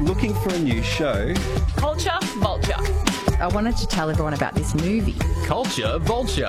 Looking for a new show? Culture Vulture. I wanted to tell everyone about this movie. Culture Vulture.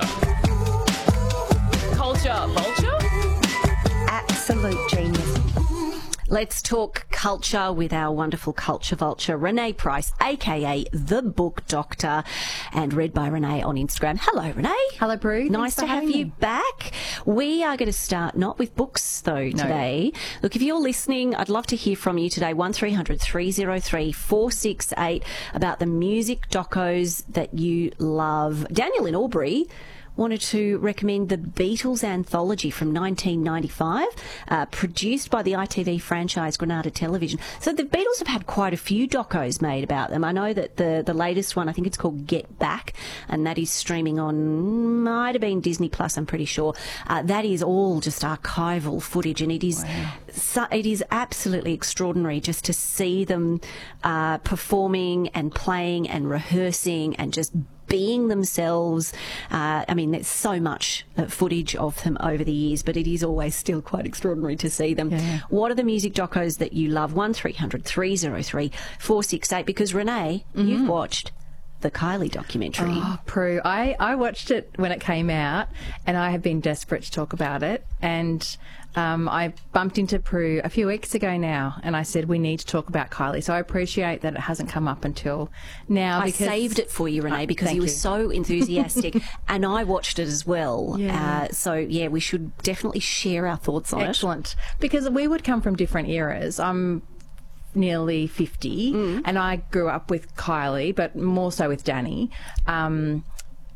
Culture Vulture? Absolute genius. Let's talk culture with our wonderful culture vulture, Renee Price, a.k.a. The Book Doctor, and read by Renee on Instagram. Hello, Renee. Hello, Prue. Nice to have you back. We are going to start not with books, though, today. Look, if you're listening, I'd love to hear from you today, 1300 303 468, about the music docos that you love. Daniel in Albury wanted to recommend the Beatles anthology from 1995, produced by the ITV franchise Granada Television. So the Beatles have had quite a few docos made about them. I know that the latest one, I think it's called Get Back, and that is streaming on, might have been Disney Plus, I'm pretty sure. That is all just archival footage, and it is it is absolutely extraordinary just to see them performing and playing and rehearsing and just being themselves. I mean, there's so much footage of them over the years, but it is always still quite extraordinary to see them. Yeah. What are the music docos that you love? 1300 303 468, because Renee, you've watched the Kylie documentary. Oh, Prue, I watched it when it came out, and I have been desperate to talk about it. And I bumped into Prue a few weeks ago now, and I said we need to talk about Kylie. So I appreciate that it hasn't come up until now. I saved it for you, Renee, because you were so enthusiastic, and I watched it as well. Yeah. We should definitely share our thoughts on it. Excellent, because we would come from different eras. I'm nearly 50, and I grew up with Kylie, but more so with Danny. And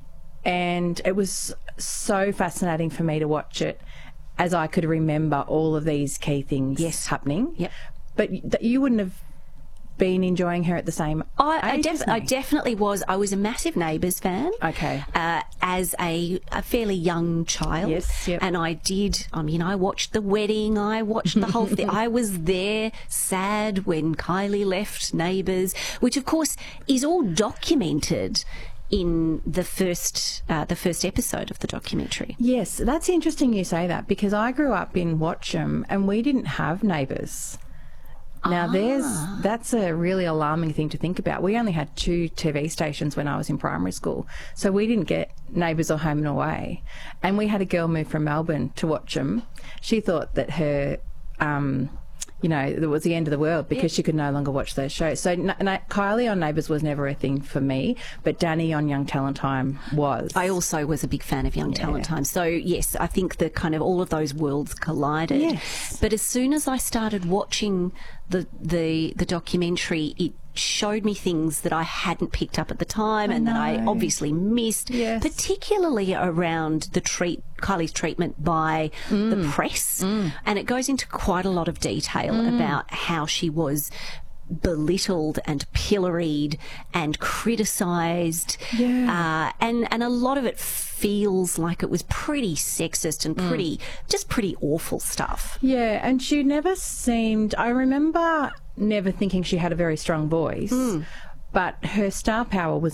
it was so fascinating for me to watch it, as I could remember all of these key things happening. Yep. But you wouldn't have been enjoying her at the same I definitely was. I was a massive Neighbours fan. Okay. As a fairly young child. Yes. Yep. And I watched the wedding. I watched the whole thing. I was there sad when Kylie left Neighbours, which of course is all documented in the first episode of the documentary. Yes, that's interesting you say that, because I grew up in Watcham and we didn't have Neighbours. Now, that's a really alarming thing to think about. We only had 2 TV stations when I was in primary school, so we didn't get Neighbours or Home and Away. And we had a girl move from Melbourne to Watcham. She thought that her it was the end of the world because she could no longer watch those shows. So Kylie on Neighbours was never a thing for me, but Danny on Young Talent Time was. I also was a big fan of Young Talent Time. So, yes, I think that kind of all of those worlds collided. Yes. But as soon as I started watching the documentary, it showed me things that I hadn't picked up at the time and that I obviously missed, particularly around Kylie's treatment by the press. And it goes into quite a lot of detail about how she was belittled and pilloried and criticised, and a lot of it feels like it was pretty sexist and pretty awful stuff. Yeah, and she never seemed, I remember never thinking she had a very strong voice, but her star power was